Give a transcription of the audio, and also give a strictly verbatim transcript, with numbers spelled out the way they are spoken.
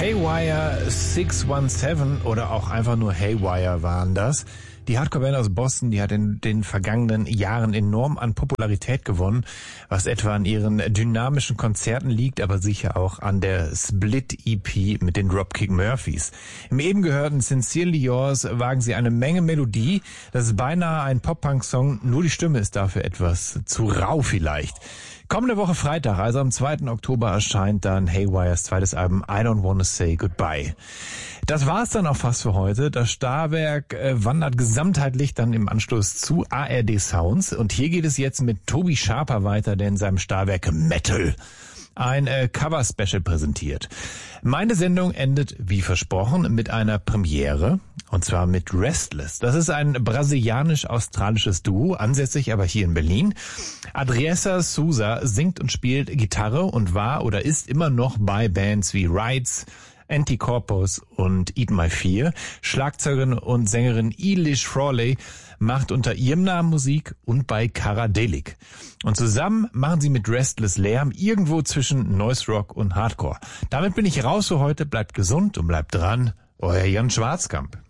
Haywire sechs sieben oder auch einfach nur Haywire waren das. Die Hardcore-Band aus Boston, die hat in den vergangenen Jahren enorm an Popularität gewonnen, was etwa an ihren dynamischen Konzerten liegt, aber sicher auch an der Split-E P mit den Dropkick Murphys. Im eben gehörten Sincerely Yours wagen sie eine Menge Melodie. Das ist beinahe ein Pop-Punk-Song, nur die Stimme ist dafür etwas zu rau vielleicht. Kommende Woche Freitag, also am zweiten Oktober, erscheint dann Haywires zweites Album I Don't Wanna Say Goodbye. Das war's dann auch fast für heute. Das Starwerk äh, wandert gesamtheitlich dann im Anschluss zu A R D Sounds. Und hier geht es jetzt mit Toby Sharper weiter, der in seinem Starwerk Metal ein äh, Cover-Special präsentiert. Meine Sendung endet, wie versprochen, mit einer Premiere, und zwar mit Restless. Das ist ein brasilianisch-australisches Duo, ansässig aber hier in Berlin. Adriessa Souza singt und spielt Gitarre und war oder ist immer noch bei Bands wie Rights, Anticorpus und Eat My Fear. Schlagzeugerin und Sängerin Eilish Frawley macht unter ihrem Namen Musik und bei Karadelic. Und zusammen machen sie mit Restless Lärm irgendwo zwischen Noise Rock und Hardcore. Damit bin ich raus für heute. Bleibt gesund und bleibt dran. Euer Jan Schwarzkamp.